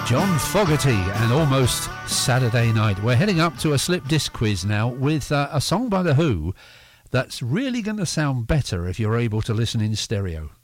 John Fogerty and Almost Saturday Night. We're heading up to a slip disc quiz now with a song by The Who that's really going to sound better if you're able to listen in stereo.